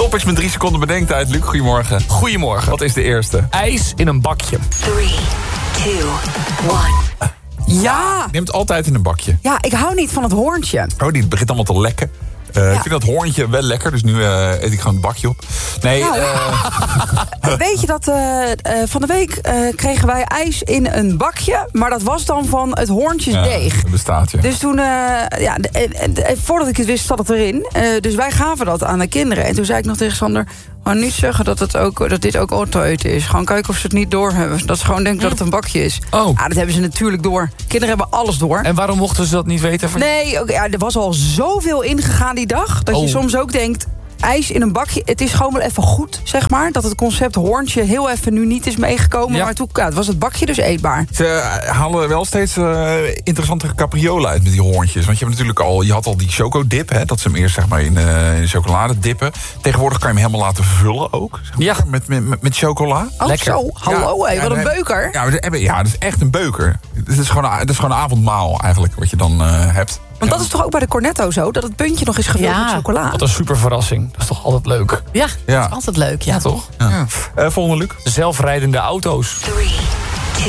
Top is met 3 seconden bedenktijd. Luc, goedemorgen. Goedemorgen. Wat is de eerste? IJs in een bakje. 3, 2, 1. Ja. Neemt altijd in een bakje. Ja, ik hou niet van het hoorntje. Oh, die begint allemaal te lekken. Ik vind dat hoorntje wel lekker, dus nu eet ik gewoon het bakje op. Nee, Weet je dat van de week kregen wij ijs in een bakje, maar dat was dan van het hoorntjesdeeg. dat bestaat, ja. Dus toen, voordat ik het wist, zat het erin. Dus wij gaven dat aan de kinderen. En toen zei ik nog tegen Sander, maar niet zeggen dat dit ook auto eten is. Gewoon kijken of ze het niet doorhebben. Dat ze gewoon denken dat het een bakje is. Oh. Ja, dat hebben ze natuurlijk door. Kinderen hebben alles door. En waarom mochten ze dat niet weten? Nee, er was al zoveel ingegaan die dag, dat je soms ook denkt, ijs in een bakje, het is gewoon wel even goed, zeg maar. Dat het concept hoorntje heel even nu niet is meegekomen. Ja. Maar toen was het bakje dus eetbaar. Ze halen wel steeds interessante capriolen uit met die hoorntjes. Want je had al die chocodip, hè, dat ze hem eerst zeg maar in de chocolade dippen. Tegenwoordig kan je hem helemaal laten vullen ook. Zeg maar, Ja. Met chocola. Oh, Lekker. zo. Hallo, wat een beuker. Ja, dat is echt een beuker. Het is gewoon een avondmaal eigenlijk, wat je dan hebt. Want dat is toch ook bij de Cornetto zo? Dat het puntje nog is gevuld met chocola. Wat een super verrassing. Dat is toch altijd leuk? Ja, Ja. dat is altijd leuk. Ja, toch? Ja. Volgende, Luc. Zelfrijdende auto's. 3, 2,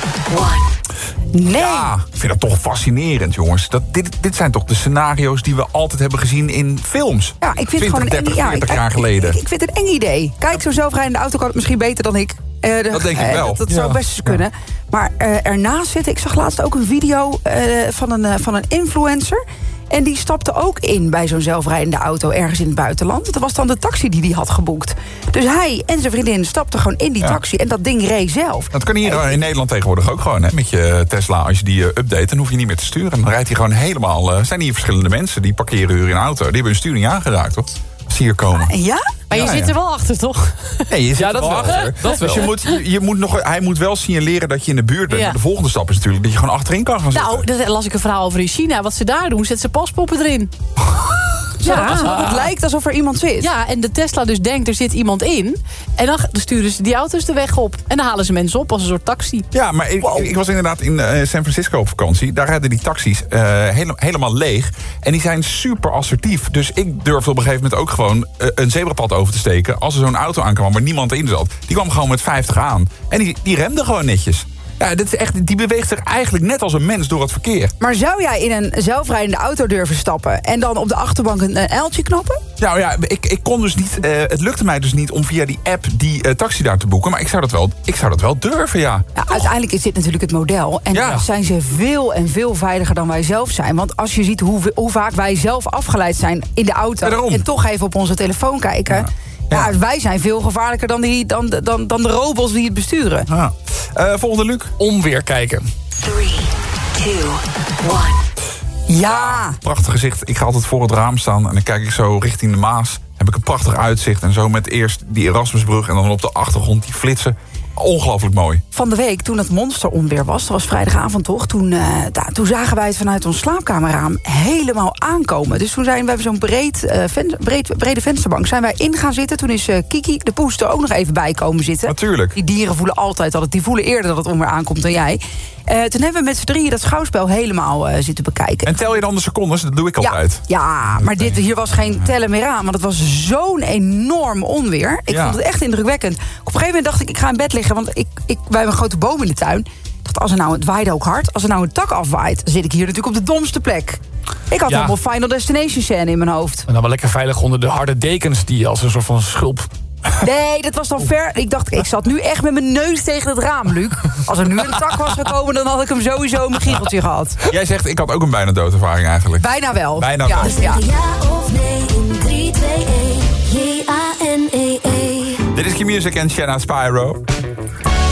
1. Nee. Ja, ik vind dat toch fascinerend, jongens. Dit zijn toch de scenario's die we altijd hebben gezien in films. Ja, ik vind 20, het gewoon een 30, 40 jaar geleden. Ik vind het een eng idee. Kijk, zo'n zelfrijdende auto kan het misschien beter dan ik. Dat denk ik wel. Dat zou best eens kunnen. Maar ernaast zitten, ik zag laatst ook een video van een influencer. En die stapte ook in bij zo'n zelfrijdende auto ergens in het buitenland. Dat was dan de taxi die hij had geboekt. Dus hij en zijn vriendin stapten gewoon in die taxi. En dat ding reed zelf. Dat kan hier in Nederland tegenwoordig ook gewoon. Hè? Met je Tesla, als je die update, dan hoef je niet meer te sturen. Dan rijdt hij gewoon helemaal. Zijn hier verschillende mensen die parkeren in een auto. Die hebben hun stuur niet aangeraakt, toch? Als ze hier komen. Ja? Maar je zit er wel achter, toch? Nee, je zit dat er wel wel. achter. Dat Dus wel. hij moet wel signaleren dat je in de buurt bent. Ja. Maar de volgende stap is natuurlijk dat je gewoon achterin kan gaan zitten. Nou, dat las ik een verhaal over in China. Wat ze daar doen, zetten ze paspoppen erin. Het lijkt alsof er iemand zit. Ja, en de Tesla dus denkt, er zit iemand in. En dan sturen ze die auto's de weg op. En dan halen ze mensen op als een soort taxi. Ja, maar ik was inderdaad in San Francisco op vakantie. Daar rijden die taxis helemaal leeg. En die zijn super assertief. Dus ik durfde op een gegeven moment ook gewoon een zebrapad over te steken. Als er zo'n auto aankwam waar niemand in zat. Die kwam gewoon met 50 aan. En die remde gewoon netjes. Ja, die beweegt zich eigenlijk net als een mens door het verkeer. Maar zou jij in een zelfrijdende auto durven stappen en dan op de achterbank een uiltje knappen? Nou ja, ik kon dus niet. Het lukte mij dus niet om via die app die taxi daar te boeken. Maar ik zou dat wel durven, ja. Ja, uiteindelijk is dit natuurlijk het model. En zijn ze veel en veel veiliger dan wij zelf zijn. Want als je ziet hoe vaak wij zelf afgeleid zijn in de auto en toch even op onze telefoon kijken. Ja, wij zijn veel gevaarlijker dan de robots die het besturen. Volgende, Luc. Onweer kijken. 3, 2, 1. Ja. Prachtig gezicht. Ik ga altijd voor het raam staan en dan kijk ik zo richting de Maas. Heb ik een prachtig uitzicht en zo met eerst die Erasmusbrug en dan op de achtergrond die flitsen. Ongelooflijk mooi. Van de week, toen het monsteronweer was, dat was vrijdagavond toch, toen zagen wij het vanuit ons slaapkamerraam helemaal aankomen. Dus toen zijn we zo'n brede vensterbank zijn wij in gaan zitten. Toen is Kiki, de poes, er ook nog even bij komen zitten. Natuurlijk. Die dieren voelen altijd die voelen eerder dat het onweer aankomt dan jij. Toen hebben we met z'n drieën dat schouwspel helemaal zitten bekijken. En tel je dan de secondes? Dat doe ik altijd. Ja, maar hier was geen tellen meer aan. Want het was zo'n enorm onweer. Ik vond het echt indrukwekkend. Op een gegeven moment dacht ik ga in bed liggen. Want wij hebben een grote boom in de tuin. Ik dacht, het waaide ook hard. Als er nou een tak afwaait, dan zit ik hier natuurlijk op de domste plek. Ik had helemaal Final Destination scène in mijn hoofd. En dan wel lekker veilig onder de harde dekens die als een soort van schulp. Nee, dat was dan ver. Ik dacht, ik zat nu echt met mijn neus tegen het raam, Luc. Als er nu een tak was gekomen, dan had ik hem sowieso in mijn giecheltje gehad. Jij zegt, ik had ook een bijna doodervaring eigenlijk. Bijna wel. Bijna wel. Ja. Ja of nee in 3, 2, 1. J-A-N-E-E. Dit is Q-Music en Shanna Spyro.